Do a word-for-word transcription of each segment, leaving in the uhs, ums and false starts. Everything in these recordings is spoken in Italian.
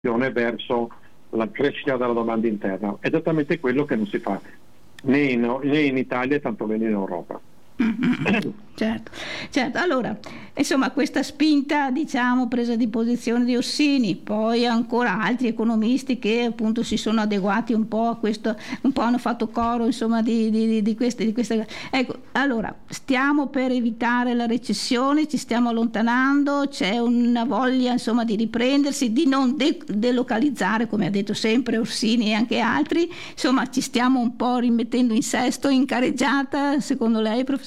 verso la crescita della domanda interna. È esattamente quello che non si fa né in, né in Italia, tanto meno in Europa. Certo, certo. Allora, insomma, questa spinta, diciamo, presa di posizione di Orsini, poi ancora altri economisti che appunto si sono adeguati un po' a questo, un po' hanno fatto coro, insomma, di, di, di queste, di queste. Ecco, allora, stiamo per evitare la recessione, ci stiamo allontanando, c'è una voglia, insomma, di riprendersi, di non de- delocalizzare, come ha detto sempre Orsini e anche altri, insomma, ci stiamo un po' rimettendo in sesto, in careggiata, secondo lei, professore?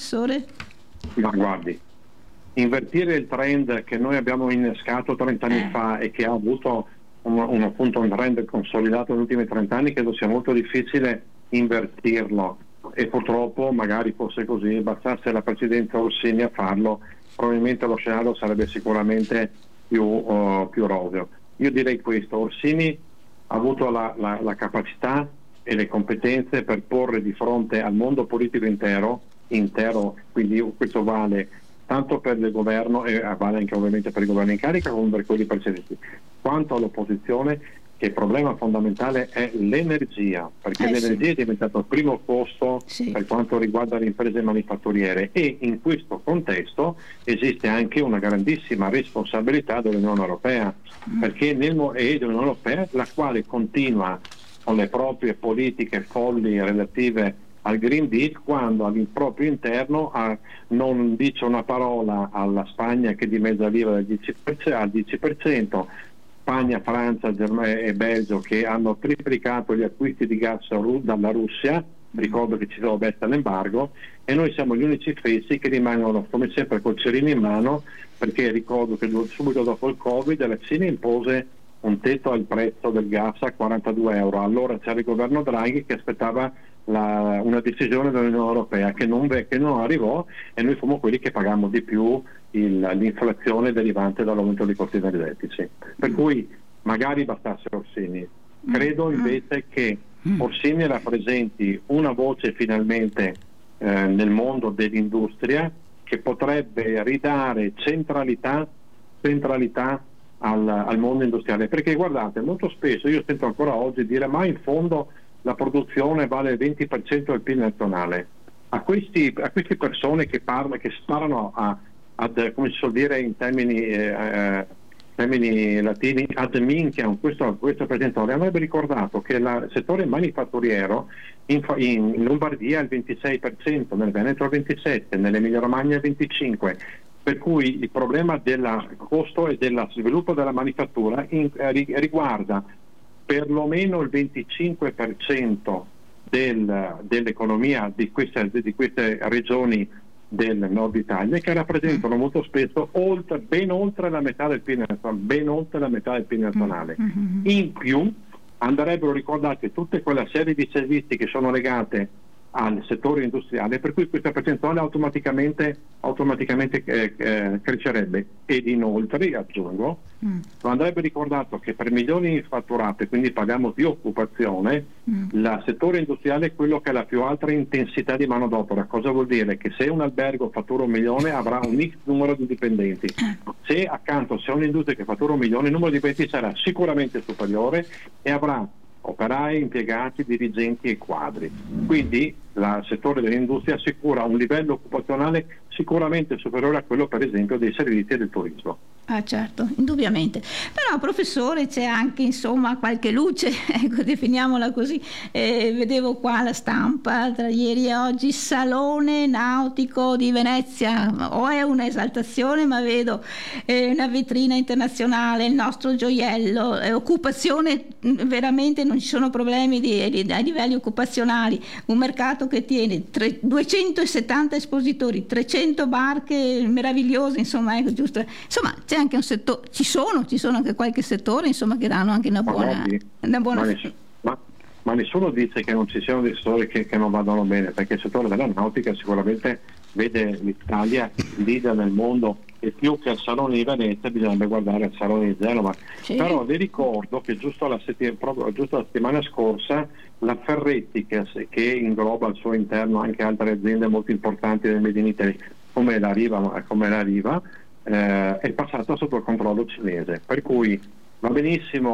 Ma guardi, invertire il trend che noi abbiamo innescato trenta anni eh. fa e che ha avuto un, un, appunto un trend consolidato negli ultimi trenta anni, credo sia molto difficile invertirlo, e purtroppo magari fosse così, bastasse la presidenza Orsini a farlo, probabilmente lo scenario sarebbe sicuramente più, uh, più roseo. Io direi questo: Orsini ha avuto la, la, la capacità e le competenze per porre di fronte al mondo politico intero intero, quindi questo vale tanto per il governo e vale anche ovviamente per il governo in carica come per quelli precedenti, quanto all'opposizione, che il problema fondamentale è l'energia, perché eh, l'energia sì. è diventato il primo costo sì. per quanto riguarda le imprese manifatturiere, e in questo contesto esiste anche una grandissima responsabilità dell'Unione Europea, mm. perché nel, e dell'Unione Europea, la quale continua con le proprie politiche folli relative al Green Deal, quando al proprio interno ha, non dice una parola alla Spagna che dimezza l'I V A al dieci per cento, al dieci per cento, Spagna, Francia, Germania e Belgio che hanno triplicato gli acquisti di gas dalla Russia, ricordo che ci doveva essere l'embargo, e noi siamo gli unici fessi che rimangono come sempre col cerino in mano, perché ricordo che subito dopo il Covid la Cina impose un tetto al prezzo del gas a quarantadue euro. Allora c'era il governo Draghi che aspettava La, una decisione dell'Unione Europea che non, che non arrivò, e noi fummo quelli che pagammo di più il, l'inflazione derivante dall'aumento dei costi energetici. Per cui magari bastasse Orsini. Credo invece che Orsini rappresenti una voce finalmente eh, nel mondo dell'industria, che potrebbe ridare centralità, centralità al, al mondo industriale, perché guardate, molto spesso io sento ancora oggi dire ma in fondo la produzione vale il venti per cento del P I L nazionale. A questi, a queste persone che parlano, che sparano a, ad, come si suol dire in termini, eh, termini latini, ad minchiam questo, questo presentore, avrebbe ricordato che il settore manifatturiero in, in Lombardia è il ventisei per cento, nel Veneto il ventisette per cento, nell'Emilia Romagna il venticinque per cento. Per cui il problema del costo e dello sviluppo della manifattura in, eh, riguarda perlomeno il venticinque per cento del, dell'economia di queste, di queste regioni del nord Italia, che rappresentano molto spesso oltre, ben oltre la metà del P I L nazionale, ben oltre la metà del P I L nazionale. In più andrebbero ricordate tutta quella serie di servizi che sono legate al settore industriale, per cui questa percentuale automaticamente, automaticamente eh, eh, crescerebbe. Ed inoltre, aggiungo, mm. andrebbe ricordato che per milioni fatturate, quindi parliamo di occupazione, mm. il settore industriale è quello che ha la più alta intensità di manodopera. Cosa vuol dire? Che se un albergo fattura un milione avrà un X numero di dipendenti, se accanto c'è un'industria che fattura un milione, il numero di dipendenti sarà sicuramente superiore e avrà operai, impiegati, dirigenti e quadri. Quindi il settore dell'industria assicura un livello occupazionale sicuramente superiore a quello, per esempio, dei servizi e del turismo. Ah, certo, indubbiamente. Però, professore, c'è anche, insomma, qualche luce, ecco, definiamola così. Eh, vedevo qua la stampa tra ieri e oggi: Salone Nautico di Venezia. O è un'esaltazione, ma vedo eh, una vetrina internazionale, il nostro gioiello, eh, occupazione, veramente non ci sono problemi di, di, ai livelli occupazionali. Un mercato che tiene tre, duecentosettanta espositori, trecento barche meravigliose, insomma, ecco, giusto. Insomma, c'è anche un settore, ci sono, ci sono anche qualche settore, insomma, che danno anche una buona, una buona... Ma, nessuno, ma, ma nessuno dice che non ci siano dei settori che, che non vadano bene, perché il settore della nautica sicuramente vede l'Italia leader nel mondo, e più che al Salone di Venezia bisognerebbe guardare al Salone di Genova. Sì. Però vi ricordo che giusto la, settim- proprio, giusto la settimana scorsa la Ferretti, che, che ingloba al suo interno anche altre aziende molto importanti del Made in Italy, come la Riva, come la Riva Eh, è passata sotto il controllo cinese, per cui va benissimo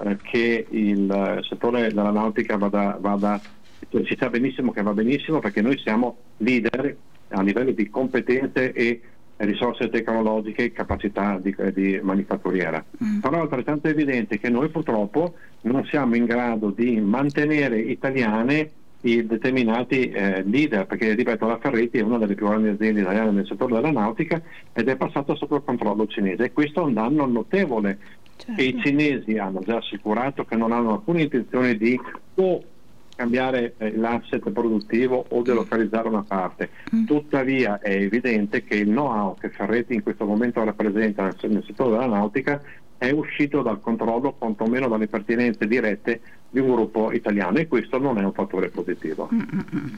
eh, che il settore della nautica vada, vada, si sa benissimo che va benissimo, perché noi siamo leader a livello di competenze e risorse tecnologiche e capacità di, di manifatturiera. Mm. Però è altrettanto evidente che noi purtroppo non siamo in grado di mantenere italiane i determinati eh, leader, perché ripeto, la Ferretti è una delle più grandi aziende italiane nel settore della nautica ed è passata sotto il controllo cinese, e questo è un danno notevole. Certo. E i cinesi hanno già assicurato che non hanno alcuna intenzione di o cambiare eh, l'asset produttivo o delocalizzare una parte. Mm. Tuttavia è evidente che il know-how che Ferretti in questo momento rappresenta nel, nel settore della nautica è uscito dal controllo, quantomeno dalle pertinenze dirette di un gruppo italiano, e questo non è un fattore positivo. Mm-hmm.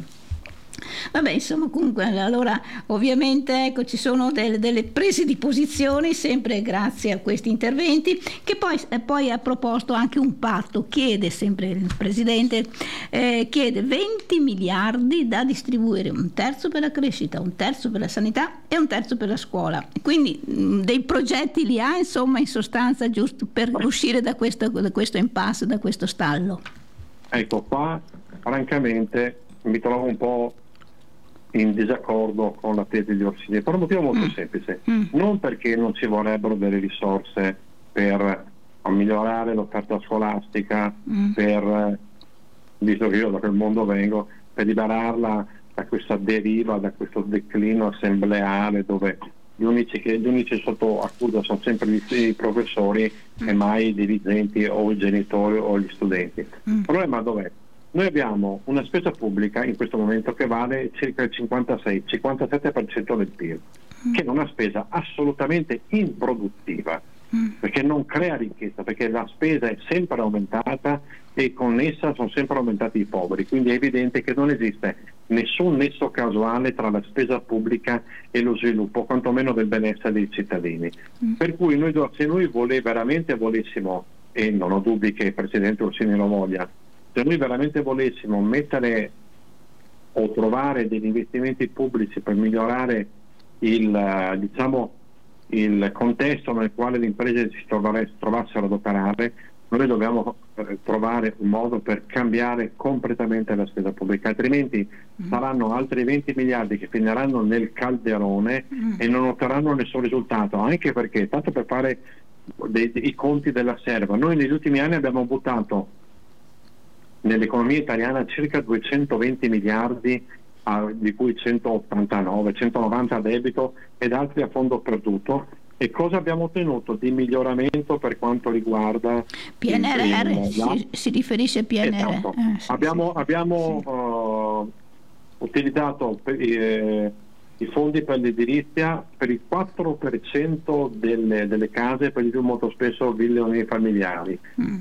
Vabbè, insomma, comunque, allora ovviamente ecco, ci sono delle, delle prese di posizione sempre grazie a questi interventi, che poi, eh, poi ha proposto anche un patto, chiede sempre il Presidente, eh, chiede venti miliardi da distribuire, un terzo per la crescita, un terzo per la sanità e un terzo per la scuola. Quindi mh, dei progetti li ha, insomma, in sostanza, giusto per uscire da questo, da questo impasse, da questo stallo. Ecco, qua francamente mi trovo un po' in disaccordo con la tesi di Orsini, per un motivo molto mm. semplice. Mm. Non perché non ci vorrebbero delle risorse per migliorare l'offerta scolastica, mm. per, visto che io da quel mondo vengo, per liberarla da questa deriva, da questo declino assembleare dove gli unici, che, gli unici sotto accusa sono sempre gli, i professori mm. e mai i dirigenti o i genitori o gli studenti. Mm. Il problema dov'è? Noi abbiamo una spesa pubblica in questo momento che vale circa il cinquantasei cinquantasette per cento del P I L, mm. che è una spesa assolutamente improduttiva, mm. perché non crea ricchezza, perché la spesa è sempre aumentata e con essa sono sempre aumentati i poveri, quindi è evidente che non esiste nessun nesso casuale tra la spesa pubblica e lo sviluppo, quantomeno del benessere dei cittadini. Mm. Per cui noi, se noi vole, veramente volessimo, e non ho dubbi che il Presidente Orsini lo voglia, se noi veramente volessimo mettere o trovare degli investimenti pubblici per migliorare il, diciamo, il contesto nel quale le imprese si trovassero ad operare, noi dobbiamo eh, trovare un modo per cambiare completamente la spesa pubblica, altrimenti mm. saranno altri venti miliardi che finiranno nel calderone mm. e non otterranno nessun risultato, anche perché, tanto per fare dei, dei, i conti della serva, noi negli ultimi anni abbiamo buttato nell'economia italiana circa duecentoventi miliardi, a, di cui centottantanove centonovanta a debito ed altri a fondo perduto. E cosa abbiamo ottenuto di miglioramento per quanto riguarda P N R R? Il, il, la... si, si riferisce a P N R R. Esatto. Eh, sì, abbiamo sì. abbiamo sì. Uh, utilizzato per, eh, i fondi per l'edilizia per il quattro per cento delle, delle case, per di più molto spesso ville unifamiliari. Mm.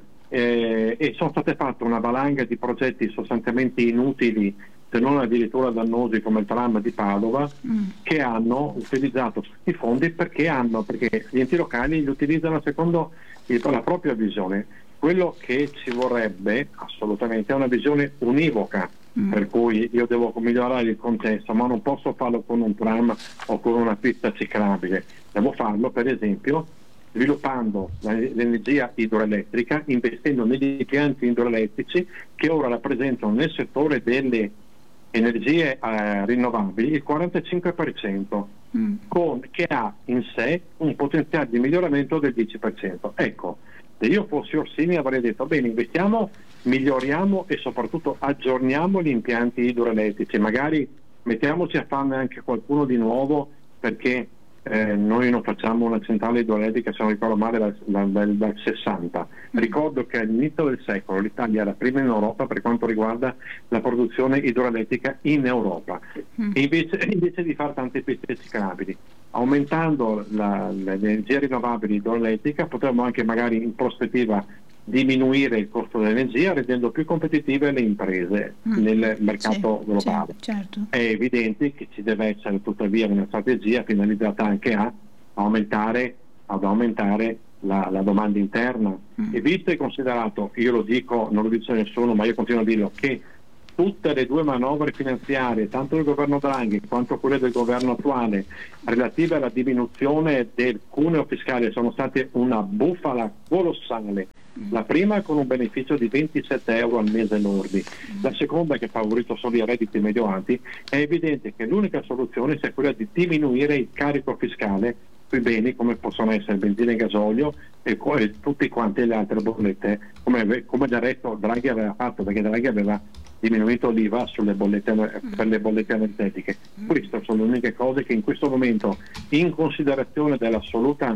Eh, e sono state fatte una valanga di progetti sostanzialmente inutili, se non addirittura dannosi, come il tram di Padova, mm. che hanno utilizzato questi fondi perché hanno perché gli enti locali li utilizzano secondo il, la propria visione. Quello che ci vorrebbe assolutamente è una visione univoca, mm. per cui io devo migliorare il contesto, ma non posso farlo con un tram o con una pista ciclabile, devo farlo per esempio sviluppando l'energia idroelettrica, investendo negli impianti idroelettrici che ora rappresentano nel settore delle energie eh, rinnovabili il quarantacinque per cento, mm. con, che ha in sé un potenziale di miglioramento del dieci per cento. Ecco, se io fossi Orsini avrei detto bene, investiamo, miglioriamo e soprattutto aggiorniamo gli impianti idroelettrici, magari mettiamoci a farne anche qualcuno di nuovo, perché Eh, noi non facciamo una centrale idroelettrica, se non ricordo male, dal, dal, dal sessanta. Ricordo che all'inizio del secolo l'Italia era prima in Europa per quanto riguarda la produzione idroelettrica in Europa. Mm. Invece, invece di fare tante piste ciclabili, aumentando la, l'energia rinnovabile idroelettrica, potremmo anche magari in prospettiva diminuire il costo dell'energia, rendendo più competitive le imprese mm. nel mercato sì, globale. Sì, certo. È evidente che ci deve essere tuttavia una strategia finalizzata anche a aumentare, ad aumentare la, la domanda interna. Mm. E visto e considerato, io lo dico, non lo dice nessuno, ma io continuo a dirlo, che tutte le due manovre finanziarie, tanto del governo Draghi quanto quelle del governo attuale, relative alla diminuzione del cuneo fiscale, sono state una bufala colossale La prima con un beneficio di ventisette euro al mese lordi, la seconda che ha favorito solo i redditi medio alti. È evidente che l'unica soluzione sia quella di diminuire il carico fiscale sui beni come possono essere benzina e gasolio e, e tutte quante le altre bollette, come, come del resto Draghi aveva fatto, perché Draghi aveva diminuito l'I V A sulle bollette, per le bollette energetiche. Queste sono le uniche cose che in questo momento, in considerazione dell'assoluta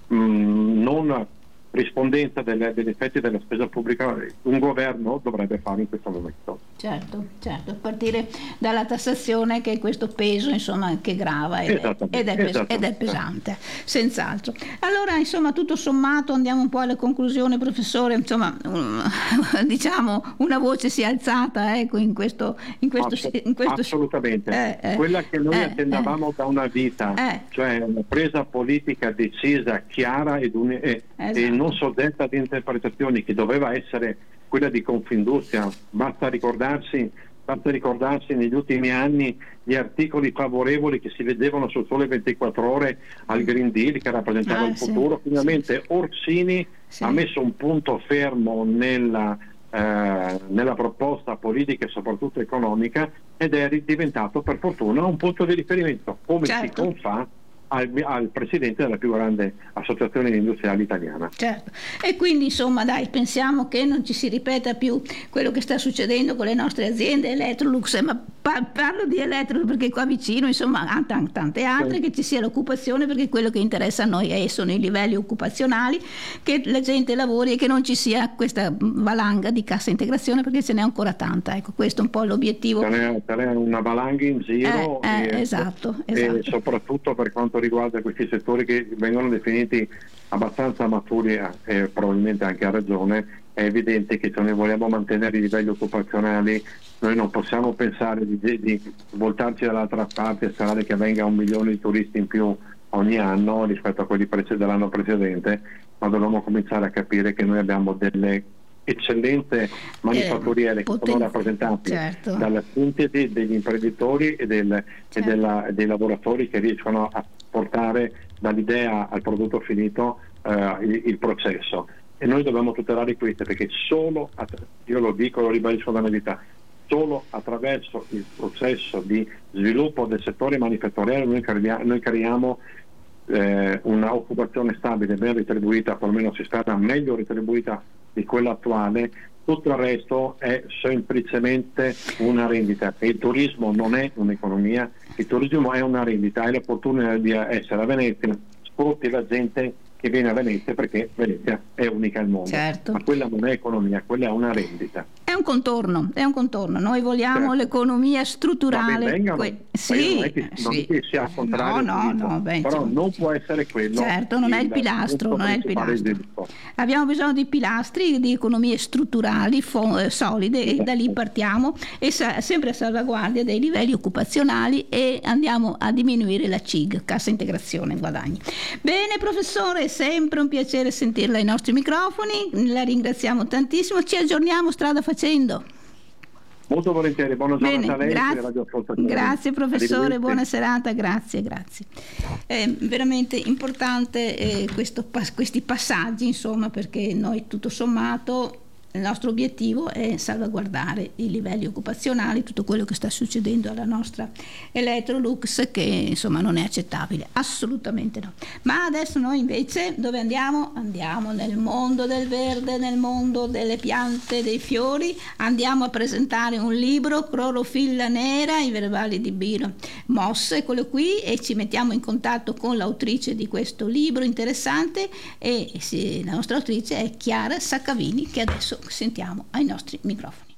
mh, non rispondenza delle, degli effetti della spesa pubblica, un governo dovrebbe fare in questo momento. Certo, certo, a partire dalla tassazione, che è questo peso insomma che grava ed è, ed è, pes- ed è pesante, senz'altro. Allora insomma tutto sommato andiamo un po' alle conclusioni, professore, insomma um, diciamo una voce si è alzata ecco, in questo, in questo, Assolut- in questo assolutamente, eh, eh, quella che noi eh, attendavamo eh, da una vita, eh, cioè una presa politica decisa, chiara ed un- e, esatto. e non soggetta ad interpretazioni, che doveva essere quella di Confindustria. Basta ricordarsi, basta ricordarsi negli ultimi anni gli articoli favorevoli che si leggevano sul Sole ventiquattro Ore al Green Deal, che rappresentava ah, il sì, futuro. Finalmente sì, Orsini sì. ha messo un punto fermo nella, eh, nella proposta politica e soprattutto economica, ed è diventato per fortuna un punto di riferimento, come certo. si confà Al, al presidente della più grande associazione industriale italiana. Certo, e quindi insomma dai, pensiamo che non ci si ripeta più quello che sta succedendo con le nostre aziende Electrolux, ma pa- parlo di Electrolux perché qua vicino insomma ha t- tante altre, sì. Che ci sia l'occupazione, perché quello che interessa a noi è, sono i livelli occupazionali, che la gente lavori e che non ci sia questa valanga di cassa integrazione, perché ce n'è ancora tanta, ecco, questo è un po' l'obiettivo. Ce n'è, ce n'è una valanga in giro, eh, eh, e, esatto, e esatto. soprattutto per quanto riguarda questi settori che vengono definiti abbastanza maturi, e probabilmente anche a ragione, è evidente che se noi vogliamo mantenere i livelli occupazionali noi non possiamo pensare di, di voltarci dall'altra parte e sperare che venga un milione di turisti in più ogni anno rispetto a quelli prece- dell'anno precedente, ma dobbiamo cominciare a capire che noi abbiamo delle eccellenze manifatturiere eh, che poten- sono rappresentate, certo, dalla sintesi degli imprenditori e, del, certo. e della, dei lavoratori che riescono a portare dall'idea al prodotto finito eh, il, il processo, e noi dobbiamo tutelare queste, perché solo, io lo dico, lo ribadisco da una vita, solo attraverso il processo di sviluppo del settore manifatturiero noi creiamo, noi creiamo eh, una occupazione stabile, ben retribuita, perlomeno si spera meglio retribuita di quella attuale. Tutto il resto è semplicemente una rendita, e il turismo non è un'economia, il turismo è una rendita, è l'opportunità di essere a Venezia, sfrutti la gente che viene a Venezia, perché Venezia è unica al mondo, certo. Ma quella non è economia, quella è una rendita. È un contorno, è un contorno. Noi vogliamo, certo, l'economia strutturale. Vengano, que- sì, non è che, sì. Non è che sia contrario, no, no, no, beh, però insomma, non può essere quello. Certo, non il, è il pilastro, non è il pilastro. Abbiamo bisogno di pilastri, di economie strutturali fo- solide, esatto. E da lì partiamo, e sa- sempre a salvaguardia dei livelli occupazionali, e andiamo a diminuire la C I G, cassa integrazione guadagni. Bene professore, è sempre un piacere sentirla ai nostri microfoni, la ringraziamo tantissimo, ci aggiorniamo strada facendo. Molto volentieri, buona giornata. Bene, a lei. Grazie, grazie professore, buona serata, grazie, grazie. È veramente importante eh, questo, questi passaggi, insomma, perché noi tutto sommato il nostro obiettivo è salvaguardare i livelli occupazionali, tutto quello che sta succedendo alla nostra Electrolux, che insomma non è accettabile, assolutamente no. Ma adesso noi invece dove andiamo? Andiamo nel mondo del verde, nel mondo delle piante, dei fiori, andiamo a presentare un libro, Clorofilla nera, i verbali di Biro Moss, eccolo qui, e ci mettiamo in contatto con l'autrice di questo libro interessante, e sì, la nostra autrice è Chiara Saccavini, che adesso sentiamo ai nostri microfoni.